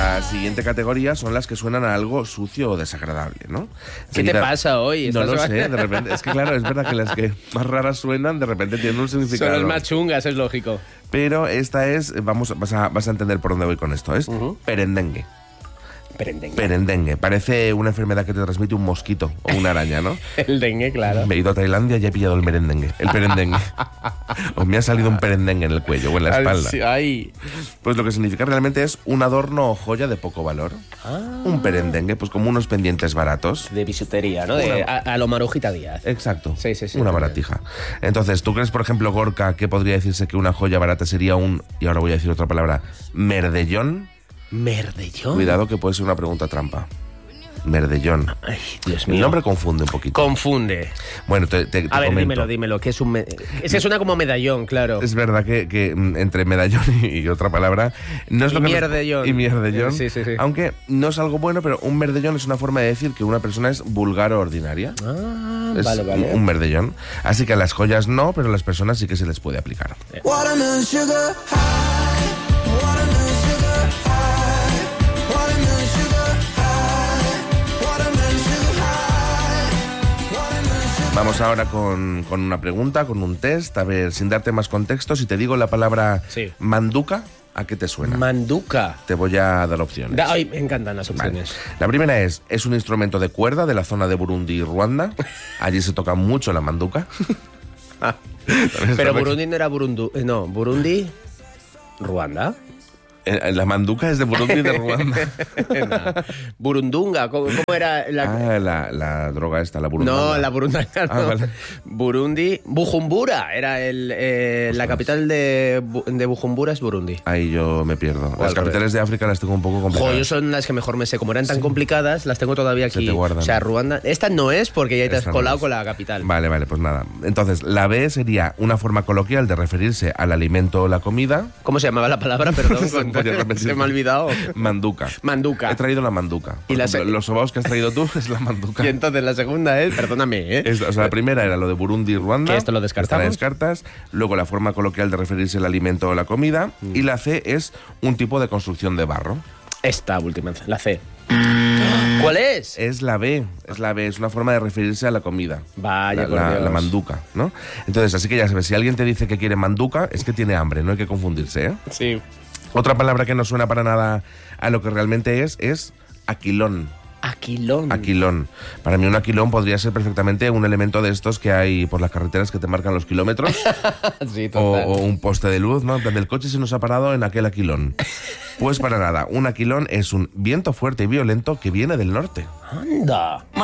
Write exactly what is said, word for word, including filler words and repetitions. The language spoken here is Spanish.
la siguiente categoría son las que suenan a algo sucio o desagradable, ¿no? ¿Qué Seguida, te pasa hoy? No lo ¿Estás- sé, de repente. Es que claro, es verdad que las que más raras suenan, de repente tienen un significado. Son las más chungas, es lógico. Pero esta es, vamos, vas a, vas a entender por dónde voy con esto, es Ujú. perendengue. Perendengue. Perendengue. Parece una enfermedad que te transmite un mosquito o una araña, ¿no? El dengue, claro. Me he ido a Tailandia y he pillado el merendengue, el perendengue. O me ha salido un perendengue en el cuello o en la espalda. Ay, sí, ay. Pues lo que significa realmente es un adorno o joya de poco valor. Ah. Un perendengue, pues como unos pendientes baratos. De bisutería, ¿no? De, Una- a, a lo Marujita Díaz. Exacto. Sí, sí, sí. Una baratija. Entonces, ¿tú crees, por ejemplo, Gorka, que podría decirse que una joya barata sería un, y ahora voy a decir otra palabra, merdellón? ¿Merdellón? Cuidado que puede ser una pregunta trampa. Merdellón. Ay, Dios El mío. nombre confunde un poquito. Confunde. Bueno, te, te- te A ver, comento. dímelo, dímelo. ¿Qué es un me- Es que suena como medallón, claro. Es verdad que, que, mm, entre medallón y, y otra palabra no es Y lo que nos- mierdellón. y mierdellón. Sí, sí, sí. Aunque no es algo bueno, pero un merdellón es una forma de decir que una persona es vulgar o ordinaria. Ah, Es vale, vale. un merdellón. Así que a las joyas no, pero a las personas sí que se les puede aplicar. Watermelon sugar high, watermelon sugar high, watermelon sugar high, watermelon sugar high, watermelon sugar. Vamos ahora con, con una pregunta, con un test. A ver, sin darte más contexto, si te digo la palabra Sí. manduca, ¿a qué te suena? Manduca. te voy a dar opciones. Da- Ay, me encantan las Vale. opciones. La primera es, es un instrumento de cuerda de la zona de Burundi y Ruanda. Allí se toca mucho la manduca. Pero Burundi no era Burundu. eh, No, Burundi. Ruanda. Eh, La manduca es de Burundi y de Ruanda. No. Burundunga. ¿Cómo, cómo era la.? Ah, la, la droga esta, la burundanga. No, la Burundanga no. Ah, vale. Burundi. Bujumbura era el, eh, la capital de, Bu- de Bujumbura es Burundi. Ahí yo me pierdo. al Las capitales revés. de África las tengo un poco complicadas. Jo, yo son las que mejor me sé. Como eran tan complicadas, las tengo todavía Se aquí. te guardan. O sea, Ruanda. Esta no es porque ya te has Esta no colado es. con la capital. Vale, vale, pues nada. Entonces, la B sería una forma coloquial de referirse al alimento o la comida. ¿Cómo se llamaba la palabra? Perdón, Podría repetir. se me ha olvidado. Manduca. Manduca. He traído la manduca. Por Y la ejemplo, se- los sobaos que has traído tú es la manduca. Y entonces la segunda es, perdóname, ¿eh? Es- o sea, la primera era lo de Burundi y Ruanda. Que esto lo descartamos. Esta la descartas. Luego la forma coloquial de referirse al alimento o la comida. Y la C es un tipo de construcción de barro. Esta última, la C. ¿Cuál es? Es la B. Es la B. Es una forma de referirse a la comida. Vaya, la, por la- Dios. la manduca, ¿no? Entonces, así que ya sabes, si alguien te dice que quiere manduca, es que tiene hambre, no hay que confundirse, ¿eh? Sí. Otra palabra que no suena para nada a lo que realmente es, es aquilón. Aquilón. Aquilón. Para mí un aquilón podría ser perfectamente un elemento de estos que hay por las carreteras que te marcan los kilómetros. Sí, o, total. o un poste de luz, ¿no? En plan, el coche se nos ha parado en aquel aquilón. Pues para nada, un aquilón es un viento fuerte y violento que viene del norte. Anda.